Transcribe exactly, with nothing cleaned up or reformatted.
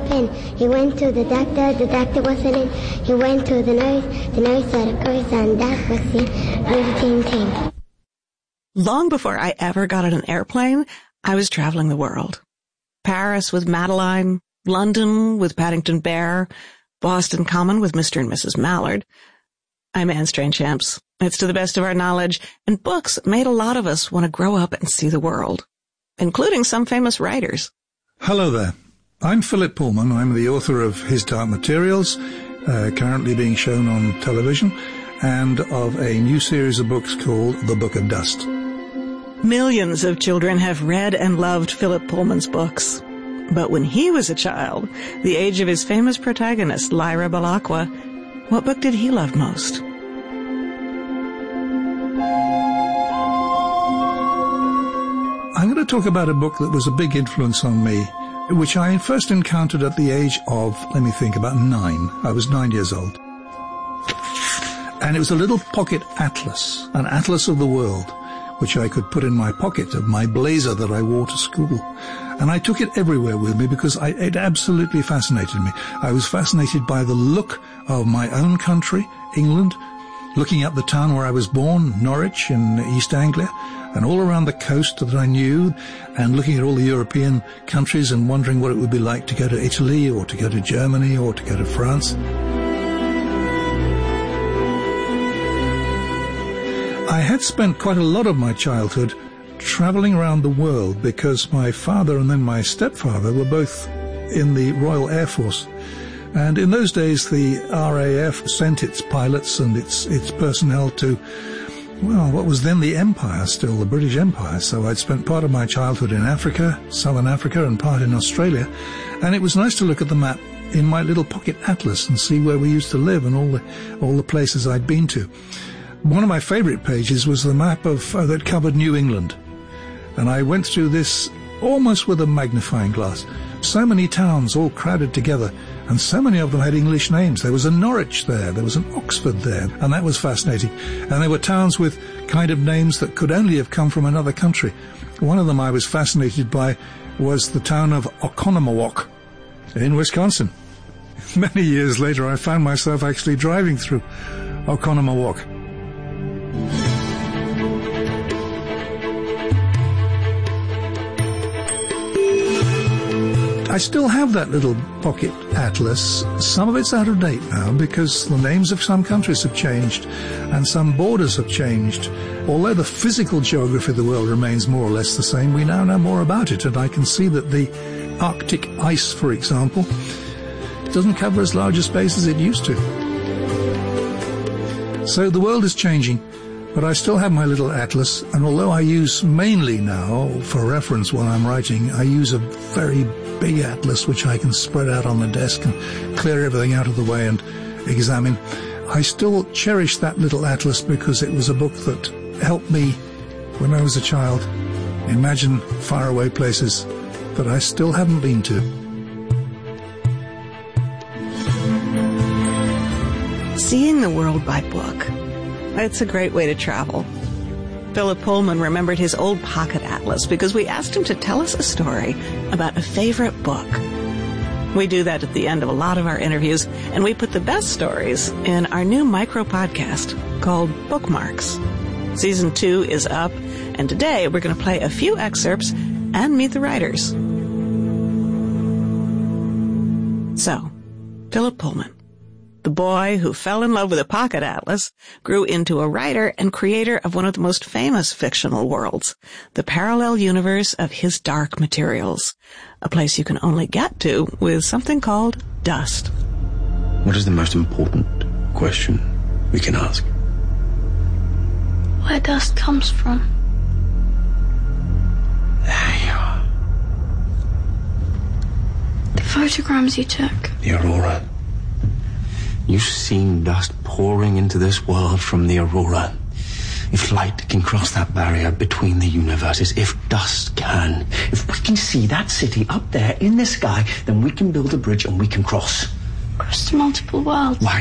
in. He went to the doctor, the doctor wasn't in. He went to the nurse, the nurse said, of course, and that was the routine thing. Long before I ever got on an airplane, I was traveling the world. Paris with Madeline, London with Paddington Bear, Boston Common with Mister and Missus Mallard. I'm Anne Strainchamps. It's to the best of our knowledge, and books made a lot of us want to grow up and see the world, including some famous writers. Hello there. I'm Philip Pullman. I'm the author of His Dark Materials, uh, currently being shown on television, and of a new series of books called The Book of Dust. Millions of children have read and loved Philip Pullman's books. But when he was a child, the age of his famous protagonist, Lyra Belacqua, what book did he love most? I'm going to talk about a book that was a big influence on me, which I first encountered at the age of, let me think, about nine. I was nine years old. And it was a little pocket atlas, an atlas of the world, which I could put in my pocket of my blazer that I wore to school. And I took it everywhere with me because I, it absolutely fascinated me. I was fascinated by the look of my own country, England, looking at the town where I was born, Norwich in East Anglia, and all around the coast that I knew, and looking at all the European countries and wondering what it would be like to go to Italy or to go to Germany or to go to France. I had spent quite a lot of my childhood traveling around the world because my father and then my stepfather were both in the Royal Air Force. And in those days, the R A F sent its pilots and its its personnel to, well, what was then the Empire, still the British Empire. So I'd spent part of my childhood in Africa, Southern Africa, and part in Australia. And it was nice to look at the map in my little pocket atlas and see where we used to live and all the all the places I'd been to. One of my favourite pages was the map of uh, that covered New England. And I went through this almost with a magnifying glass. So many towns all crowded together, and so many of them had English names. There was a Norwich there, there was an Oxford there, and that was fascinating. And there were towns with kind of names that could only have come from another country. One of them I was fascinated by was the town of Oconomowoc in Wisconsin. Many years later, I found myself actually driving through Oconomowoc. I still have that little pocket atlas. Some of it's out of date now because the names of some countries have changed and some borders have changed. Although the physical geography of the world remains more or less the same, we now know more about it, and I can see that the Arctic ice, for example, doesn't cover as large a space as it used to. So the world is changing, but I still have my little atlas, and although I use mainly now, for reference while I'm writing, I use a very big atlas which I can spread out on the desk and clear everything out of the way and examine, I still cherish that little atlas because it was a book that helped me, when I was a child, imagine faraway places that I still haven't been to. Seeing the world by book. It's a great way to travel. Philip Pullman remembered his old pocket atlas because we asked him to tell us a story about a favorite book. We do that at the end of a lot of our interviews, and we put the best stories in our new micro podcast called Bookmarks. Season two is up, and today we're going to play a few excerpts and meet the writers. So, Philip Pullman, the boy who fell in love with a pocket atlas, grew into a writer and creator of one of the most famous fictional worlds, the parallel universe of His Dark Materials, a place you can only get to with something called dust. What is the most important question we can ask? Where dust comes from. There you are. The photograms you took. The aurora. You've seen dust pouring into this world from the aurora. If light can cross that barrier between the universes, if dust can, if we can see that city up there in the sky, then we can build a bridge and we can cross. Across the multiple worlds. Why